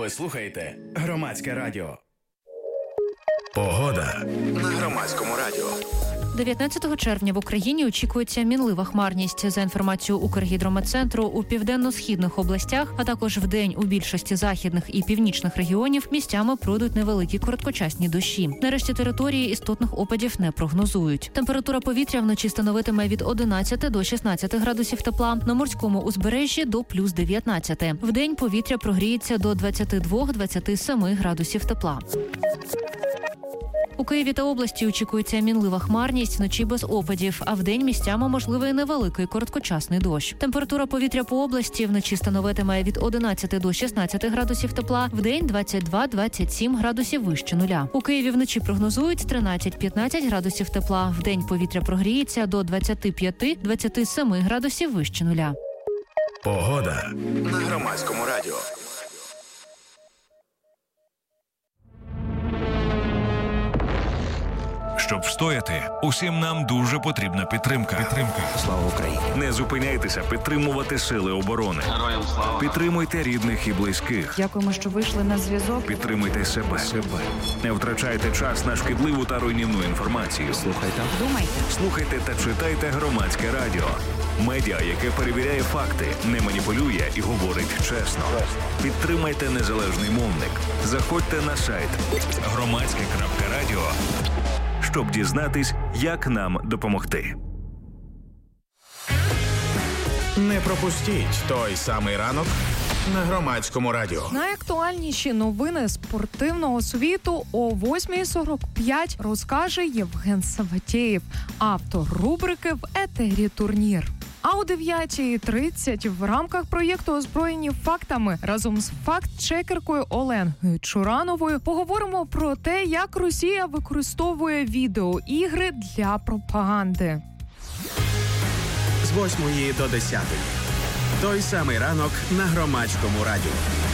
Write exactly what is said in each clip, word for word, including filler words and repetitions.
Ви слухаєте Громадське радіо. Погода на Громадському радіо. дев'ятнадцятого червня в Україні очікується мінлива хмарність. За інформацією Укргідрометцентру, у південно-східних областях, а також вдень у більшості західних і північних регіонів місцями пройдуть невеликі короткочасні дощі. Нарешті території істотних опадів не прогнозують. Температура повітря вночі становитиме від одинадцяти до шістнадцяти градусів тепла, на морському узбережжі до плюс дев'ятнадцяти. Вдень повітря прогріється до двадцяти двох - двадцяти семи градусів тепла. У Києві та області очікується мінлива хмарність, вночі без опадів, а вдень місцями можливий невеликий короткочасний дощ. Температура повітря по області вночі становитиме від одинадцяти до шістнадцяти градусів тепла, вдень двадцять два - двадцять сім градусів вище нуля. У Києві вночі прогнозують тринадцять - п'ятнадцять градусів тепла, вдень повітря прогріється до двадцяти п'яти - двадцяти семи градусів вище нуля. Погода на Громадському радіо. Щоб встояти, усім нам дуже потрібна підтримка. Підтримка. Слава Україні! Не зупиняйтеся підтримувати сили оборони. Героям слава! Підтримуйте рідних і близьких. Дякуємо, що вийшли на зв'язок. Підтримуйте себе. себе. Не втрачайте час на шкідливу та руйнівну інформацію. Слухайте. Думайте. Слухайте та читайте Громадське радіо. Медіа, яке перевіряє факти, не маніпулює і говорить чесно. Підтримайте незалежний мовник. Заходьте на сайт громадське крапка радіо, щоб дізнатись, як нам допомогти. Не пропустіть той самий ранок на Громадському радіо. Найактуальніші новини спортивного світу о восьмій сорок п'ять розкаже Євген Саватєєв. Автор рубрики «В етері турнір». А о дев'ятій тридцять в рамках проєкту «Озброєні фактами» разом з факт-чекеркою Оленою Чурановою поговоримо про те, як Росія використовує відеоігри для пропаганди. З восьмої до десятої. Той самий ранок на Громадському радіо.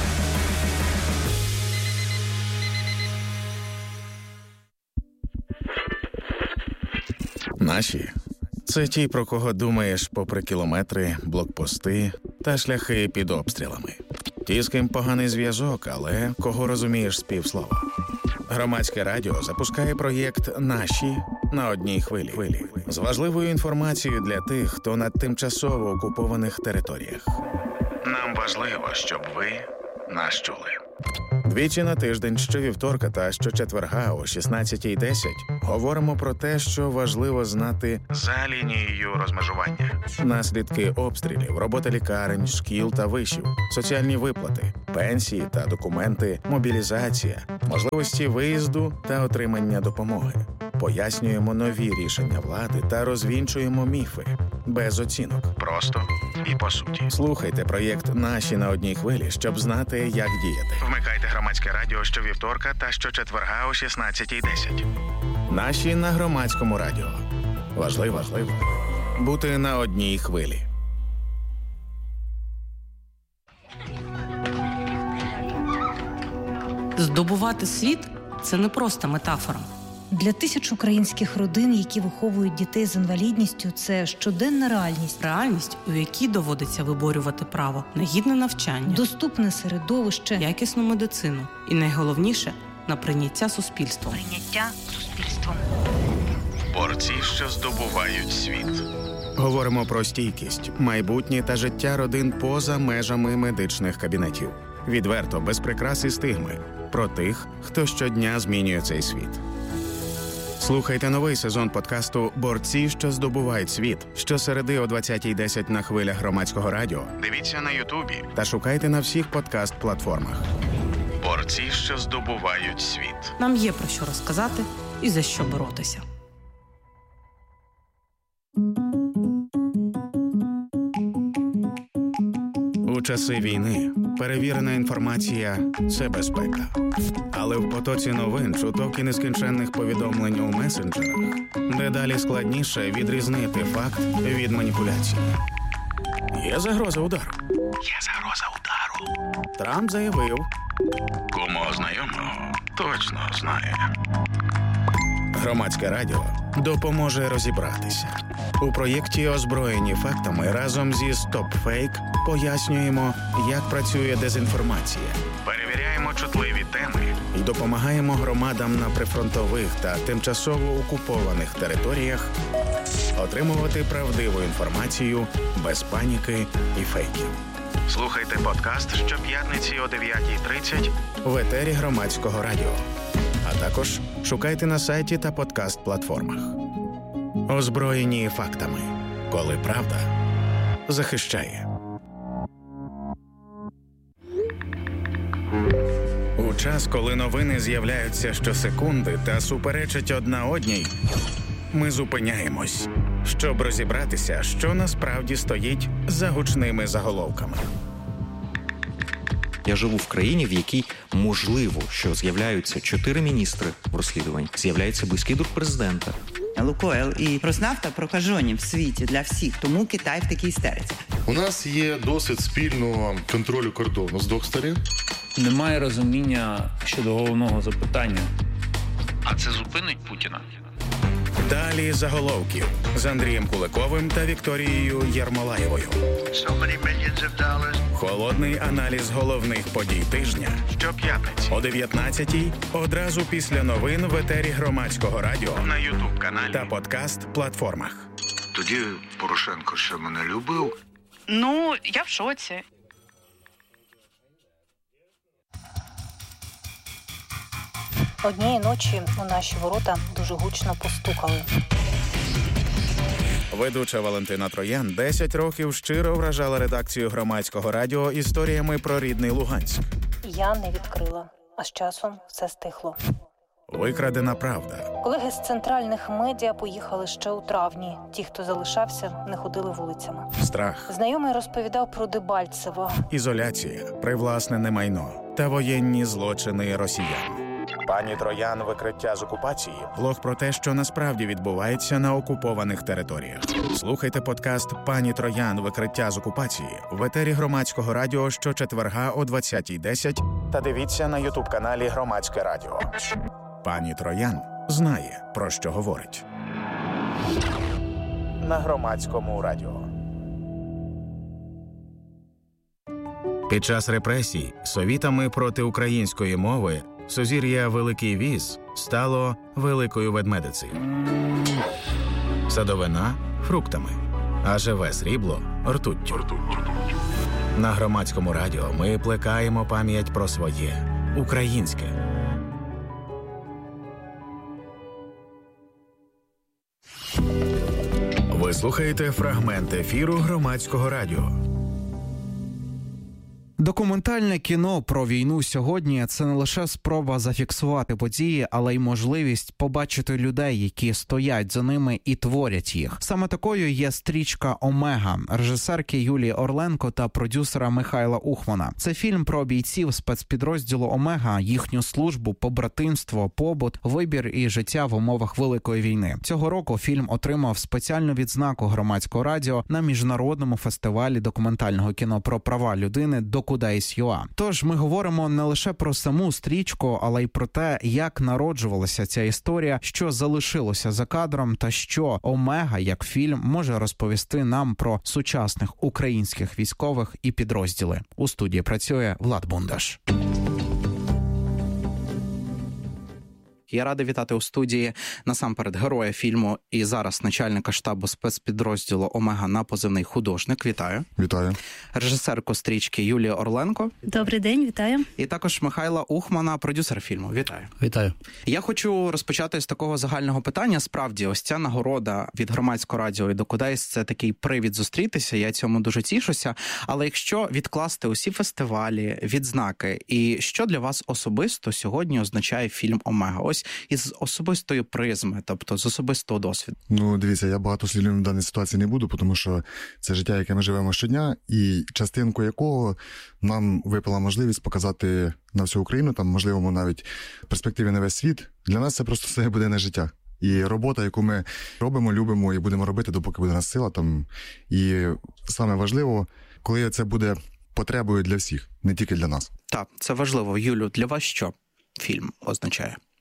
Наші – це ті, про кого думаєш попри кілометри, блокпости та шляхи під обстрілами. Ті, з ким поганий зв'язок, але кого розумієш з півслова. Громадське радіо запускає проєкт «Наші» на одній хвилі. З важливою інформацією для тих, хто на тимчасово окупованих територіях. Нам важливо, щоб ви нас чули. Двічі на тиждень, щовівторка та щочетверга о шістнадцятій десять говоримо про те, що важливо знати за лінією розмежування. Наслідки обстрілів, робота лікарень, шкіл та вишів, соціальні виплати, пенсії та документи, мобілізація, можливості виїзду та отримання допомоги. Пояснюємо нові рішення влади та розвінчуємо міфи. Без оцінок. Просто і по суті. Слухайте проєкт «Наші» на одній хвилі, щоб знати, як діяти. Вмикайте Громадське радіо щовівторка та щочетверга о шістнадцятій десять. «Наші» на Громадському радіо. Важливо, важливо бути на одній хвилі. Здобувати світ – це не просто метафора. Для тисяч українських родин, які виховують дітей з інвалідністю, це щоденна реальність. Реальність, у якій доводиться виборювати право на гідне навчання, доступне середовище, якісну медицину і, найголовніше, на прийняття суспільством. Прийняття суспільством. Борці, що здобувають світ. Говоримо про стійкість, майбутнє та життя родин поза межами медичних кабінетів. Відверто, без прикрас і стигми. Про тих, хто щодня змінює цей світ. Слухайте новий сезон подкасту «Борці, що здобувають світ» щосереди о двадцятій десять на хвилях Громадського радіо. Дивіться на Ютубі та шукайте на всіх подкаст-платформах. Борці, що здобувають світ. Нам є про що розказати і за що боротися. У часи війни перевірена інформація – це безпека. Але в потоці новин, чуток і нескінченних повідомлень у месенджерах дедалі складніше відрізнити факт від маніпуляції. Є загроза удару. Є загроза удару. Трамп заявив. Кому знайомого точно знає. Громадське радіо допоможе розібратися. У проєкті «Озброєні фактами» разом зі StopFake пояснюємо, як працює дезінформація, перевіряємо чутливі теми і допомагаємо громадам на прифронтових та тимчасово окупованих територіях отримувати правдиву інформацію без паніки і фейків. Слухайте подкаст щоп'ятниці о дев'ятій тридцять в етері Громадського радіо. А також шукайте на сайті та подкаст-платформах. Озброєні фактами. Коли правда захищає. У час, коли новини з'являються щосекунди та суперечать одна одній, ми зупиняємось, щоб розібратися, що насправді стоїть за гучними заголовками. Я живу в країні, в якій можливо, що з'являються чотири міністри в розслідуванні, з'являється близький друг президента. Лукойл і Роснафта прокажені в світі для всіх, тому Китай в такій істериці. У нас є досвід спільного контролю кордону з двох сторін. Немає розуміння щодо головного запитання. А це зупинить Путіна? Далі заголовків з Андрієм Куликовим та Вікторією Ярмолаєвою. Холодний аналіз головних подій тижня щоп'ятниці о дев'ятнадцятій, одразу після новин в етері Громадського радіо, на ютуб-каналі та подкаст-платформах. Тоді Порошенко ще мене любив? Ну, я в шоці. Однієї ночі у наші ворота дуже гучно постукали. Ведуча Валентина Троян десять років щиро вражала редакцію Громадського радіо історіями про рідний Луганськ. Я не відкрила, а з часом все стихло. Викрадена правда. Колеги з центральних медіа поїхали ще у травні. Ті, хто залишався, не ходили вулицями. Страх. Знайомий розповідав про Дебальцево. Ізоляція, привласнене майно та воєнні злочини росіян. Пані Троян. Викриття з окупації. Блог про те, що насправді відбувається на окупованих територіях. Слухайте подкаст «Пані Троян. Викриття з окупації» в етері Громадського радіо щочетверга о двадцятій десять та дивіться на ютуб-каналі Громадське радіо. Пані Троян знає, про що говорить. На Громадському радіо. Під час репресій совітами проти української мови сузір'я Великий Віз стало Великою Ведмедицею. Садовина – фруктами, а живе срібло – ртуттю. На Громадському радіо ми плекаємо пам'ять про своє – українське. Ви слухаєте фрагмент ефіру Громадського радіо. Документальне кіно про війну сьогодні – це не лише спроба зафіксувати події, але й можливість побачити людей, які стоять за ними і творять їх. Саме такою є стрічка «Омега» режисерки Юлії Орленко та продюсера Михайла Ухмана. Це фільм про бійців спецпідрозділу «Омега», їхню службу, побратимство, побут, вибір і життя в умовах Великої війни. Цього року фільм отримав спеціальну відзнаку Громадського радіо на міжнародному фестивалі документального кіно про права людини «Докудайс.ЮА». Тож ми говоримо не лише про саму стрічку, але й про те, як народжувалася ця історія, що залишилося за кадром та що «Омега» як фільм може розповісти нам про сучасних українських військових і підрозділи. У студії працює Влад Бундаш. Я радий вітати у студії насамперед героя фільму і зараз начальника штабу спецпідрозділу «Омега» на позивний «Художник». Вітаю. Вітаю. Режисерку стрічки Юлію Орленко. Добрий день, вітаю. І також Михайла Ухмана, продюсер фільму. Вітаю. Вітаю. Я хочу розпочати з такого загального питання. Справді, ось ця нагорода від Громадського радіо і «Докудайс» – це такий привід зустрітися, я цьому дуже тішуся. Але якщо відкласти усі фестивалі, відзнаки, і що для вас особисто сьогодні означає фільм «Омега»? Ось із особистої призми, тобто з особистого досвіду. Ну, дивіться, я багато слів в даній ситуації не буду, тому що це життя, яке ми живемо щодня, і частинку якого нам випала можливість показати на всю Україну, там, можливо, навіть в перспективі на весь світ. Для нас це просто все буденне життя. І робота, яку ми робимо, любимо і будемо робити, допоки буде нас сила. Там. І саме важливо, коли це буде потребою для всіх, не тільки для нас. Так, це важливо. Юлю, для вас що фільм означає?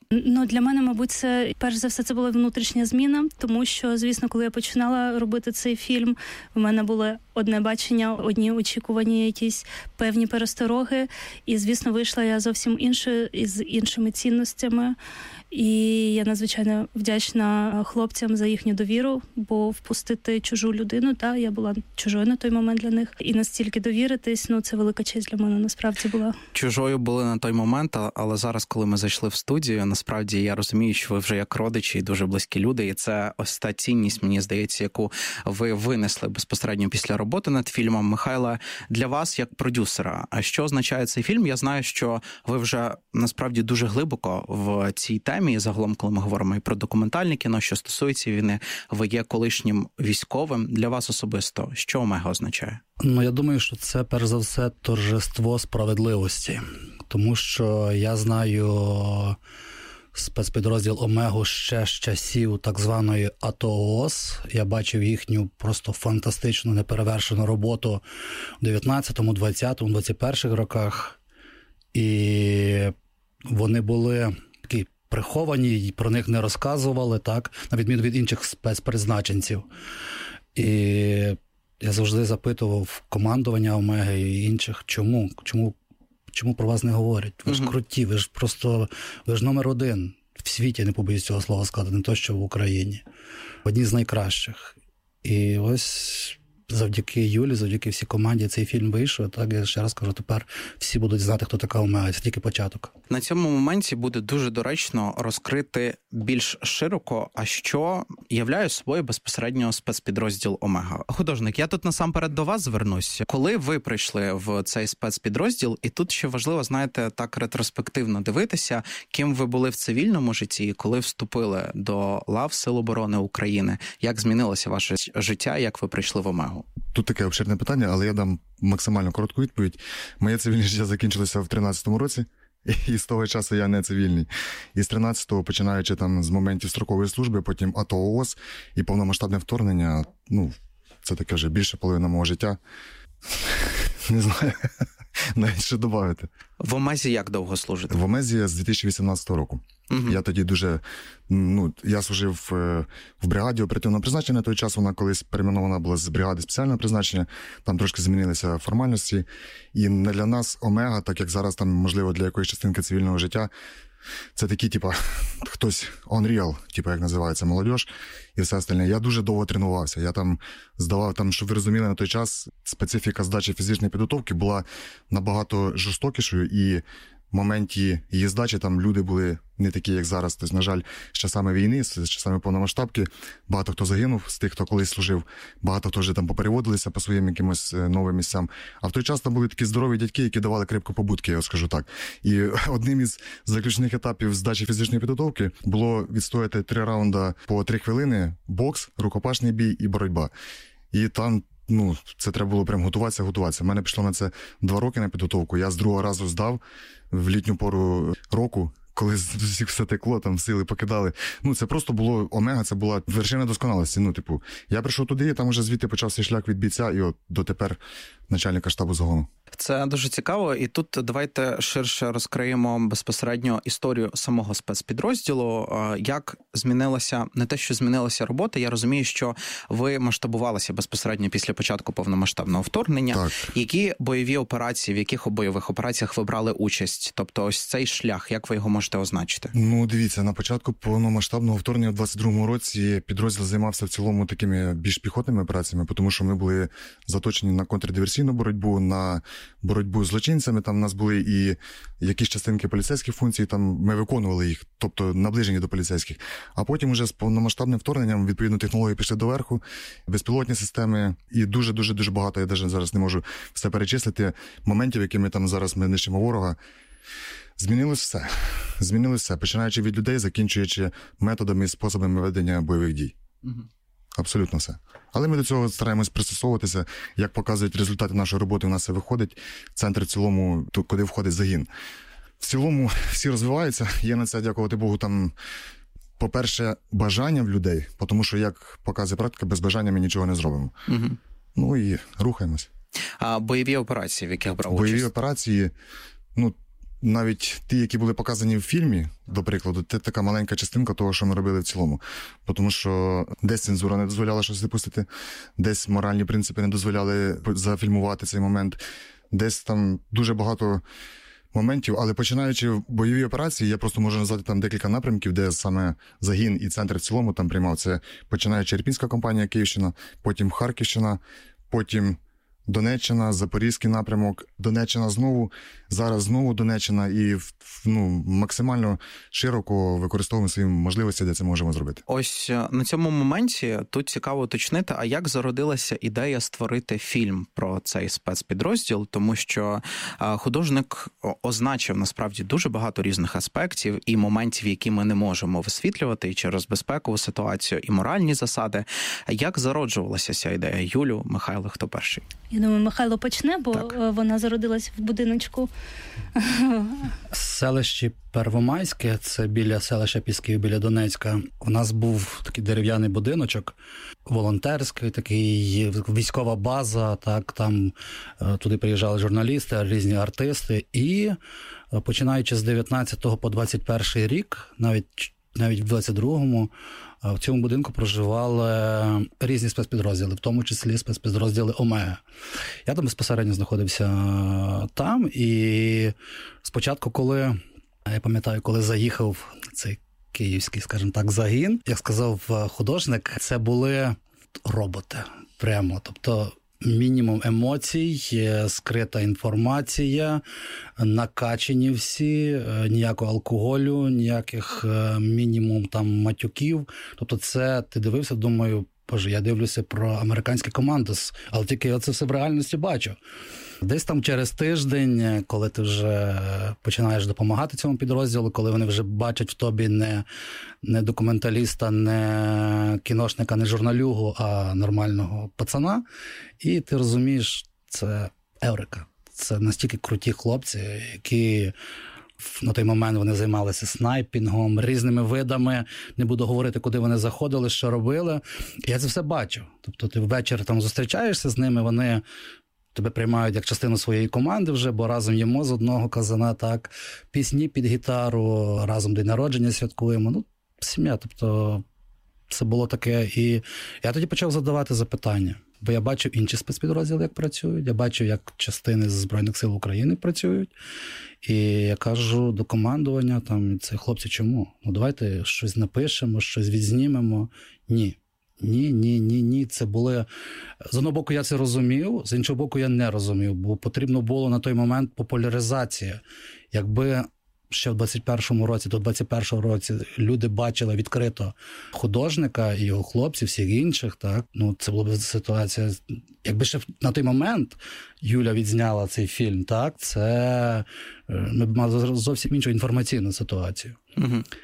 Ну, для мене, мабуть, це, перш за все, це була внутрішня зміна, тому що, звісно, коли я починала робити цей фільм, в мене було одне бачення, одні очікування, якісь певні перестороги, і, звісно, вийшла я зовсім інше, із іншими цінностями. І я надзвичайно вдячна хлопцям за їхню довіру, бо впустити чужу людину, та, я була чужою на той момент для них, і настільки довіритись, ну, це велика честь для мене, насправді, була. Чужою були на той момент, але зараз, коли ми зайшли в студію, насправді я розумію, що ви вже як родичі і дуже близькі люди, і це ось та цінність, мені здається, яку ви винесли безпосередньо після роботи над фільмом. Михайле, для вас як продюсера, а що означає цей фільм? Я знаю, що ви вже насправді дуже глибоко в цій темі, і загалом, коли ми говоримо і про документальне кіно, що стосується війни, ви є колишнім військовим. Для вас особисто, що Омега означає? Ну, я думаю, що це, перш за все, торжество справедливості. Тому що я знаю спецпідрозділ Омегу ще з часів так званої АТО-ООС. Я бачив їхню просто фантастичну, неперевершену роботу у дев'ятнадцятому, двадцятому, двадцять перших роках. І вони були такі приховані, і про них не розказували, так, на відміну від інших спецпризначенців. І я завжди запитував командування Омеги і інших, чому, чому, чому про вас не говорять? Ви ж круті, ви ж просто, ви ж номер один в світі, не побоюсь цього слова сказати, не то, що в Україні. Одні з найкращих. І ось завдяки Юлі, завдяки всій команді цей фільм вийшов. Так, я ще раз кажу, тепер всі будуть знати, хто така Омега. Це тільки початок. На цьому моменті буде дуже доречно розкрити більш широко, а що являє собою безпосередньо спецпідрозділ Омега. Художник, я тут насамперед до вас звернусь. Коли ви прийшли в цей спецпідрозділ, і тут ще важливо, знаєте, так ретроспективно дивитися, ким ви були в цивільному житті, коли вступили до лав Сил оборони України, як змінилося ваше життя, як ви прийшли в Омегу? Тут таке обширне питання, але я дам максимально коротку відповідь. Моє цивільне життя закінчилося в тринадцятому році, і з того часу я не цивільний. І з тринадцятого, починаючи там з моментів строкової служби, потім АТО-ООС і повномасштабне вторгнення, ну, це таке вже більше половина мого життя. Не знаю, навіть що додати. В Омезі як довго служите? В Омезі з дві тисячі вісімнадцятого року. Угу. Я тоді дуже, ну, я служив в бригаді оперативного призначення, на той час вона колись перейменована була з бригади спеціального призначення, там трошки змінилися формальності, і не для нас Омега, так як зараз там, можливо, для якоїсь частинки цивільного життя, це такі, типа, хтось unreal, типа, як називається, молодіж і все остальне. Я дуже довго тренувався. Я там здавав, там, щоб ви розуміли, на той час специфіка здачі фізичної підготовки була набагато жорстокішою, і в моменті її здачі там люди були не такі, як зараз. Тобто, на жаль, з часами війни, з часами повномасштабки, багато хто загинув з тих, хто колись служив, багато хто вже там попереводилися по своїм якимось новим місцям. А в той час там були такі здорові дядьки, які давали крепко побудки, я скажу так. І одним із заключних етапів здачі фізичної підготовки було відстояти три раунди по три хвилини, бокс, рукопашний бій і боротьба. І там, ну, це треба було прям готуватися, готуватися. У мене пішло на це два роки на підготовку. Я з другого разу здав в літню пору року, коли з усіх все текло, там сили покидали. Ну, це просто було, Омега, це була вершина досконалості. Ну, типу, я прийшов туди, там уже звідти почався шлях від бійця, і от дотепер начальника штабу загону. Це дуже цікаво, і тут давайте ширше розкриємо безпосередньо історію самого спецпідрозділу, як змінилася, не те, що змінилася робота, я розумію, що ви масштабувалися безпосередньо після початку повномасштабного вторгнення. Так. Які бойові операції, в яких бойових операціях ви брали участь? Тобто ось цей шлях, як ви його можете означити? Ну, дивіться, на початку повномасштабного вторгнення в двадцять другому році підрозділ займався в цілому такими більш піхотними операціями, тому що ми були заточені на контрдиверсійну боротьбу, на боротьбу з злочинцями, там у нас були і якісь частинки поліцейських функцій, там ми виконували їх, тобто наближені до поліцейських. А потім уже з повномасштабним вторгненням, відповідно, технології пішли доверху, безпілотні системи і дуже-дуже-дуже багато, я навіть зараз не можу все перечислити, моментів, якими там зараз ми нищимо ворога. Змінилось все. Змінилось все, починаючи від людей, закінчуючи методами і способами ведення бойових дій. Угу. Абсолютно все. Але ми до цього стараємось пристосовуватися. Як показують результати нашої роботи, у нас це виходить. Центр в цілому, куди входить загін. В цілому всі розвиваються. Є на це, дякувати Богу, там, по-перше, бажання в людей, тому що, як показує практика, без бажання ми нічого не зробимо. Угу. Ну і рухаємось. А бойові операції, в яких брав участь? Бойові операції, ну, навіть ті, які були показані в фільмі, до прикладу, це така маленька частинка того, що ми робили в цілому. Тому що десь цензура не дозволяла щось випустити, десь моральні принципи не дозволяли зафільмувати цей момент, десь там дуже багато моментів, але починаючи в бойові операції, я просто можу назвати там декілька напрямків, де саме загін і центр в цілому там приймав. Це починаючи Ірпінська компанія, Київщина, потім Харківщина, потім Донеччина, Запорізький напрямок, Донеччина знову, зараз знову Донеччина і ну, максимально широко використовуємо свої можливості, де це можемо зробити. Ось на цьому моменті тут цікаво уточнити, а як зародилася ідея створити фільм про цей спецпідрозділ, тому що художник означив насправді дуже багато різних аспектів і моментів, які ми не можемо висвітлювати і через безпекову ситуацію, і моральні засади. Як зароджувалася ця ідея? Юлю, Михайло, хто перший? Я думаю, Михайло почне, бо так. Вона зародилась в будиночку. Селище Первомайське, це біля селища Пісків, біля Донецька. У нас був такий дерев'яний будиночок, волонтерський, такий військова база, так, там туди приїжджали журналісти, різні артисти. І починаючи з дев'ятнадцятого по двадцять перший рік, навіть, навіть в двадцять другому, в цьому будинку проживали різні спецпідрозділи, в тому числі спецпідрозділи Омега. Я там безпосередньо знаходився там, і спочатку, коли, я пам'ятаю, коли заїхав цей київський, скажімо так, загін, як сказав художник, це були роботи прямо, тобто мінімум емоцій, скрита інформація, накачені всі, ніякого алкоголю, ніяких мінімум там матюків. Тобто це, ти дивився, думаю, боже, я дивлюся про американський командос, але тільки я це все в реальності бачу. Десь там через тиждень, коли ти вже починаєш допомагати цьому підрозділу, коли вони вже бачать в тобі не, не документаліста, не кіношника, не журналюгу, а нормального пацана, і ти розумієш, це еврика. Це настільки круті хлопці, які на той момент вони займалися снайпінгом, різними видами. Не буду говорити, куди вони заходили, що робили. Я це все бачу. Тобто ти ввечері там зустрічаєшся з ними, вони тебе приймають як частину своєї команди вже, бо разом їмо з одного казана, так, пісні під гітару, разом день народження святкуємо. Ну, сім'я, тобто це було таке. І я тоді почав задавати запитання, бо я бачив інші спецпідрозділи, як працюють, я бачив, як частини з Збройних сил України працюють. І я кажу до командування, там, це хлопці, чому? Ну, давайте щось напишемо, щось відзнімемо. Ні. Ні, ні, ні, ні. Це були... З одного боку я це розумів, з іншого боку я не розумів, бо потрібно було на той момент популяризація. Якби ще в двадцять першому році, до двадцять першого році люди бачили відкрито художника і його хлопців, всіх інших, так, ну це була б ситуація. Якби ще на той момент Юля відзняла цей фільм, так, це ми б мали зовсім іншу інформаційну ситуацію. Угу.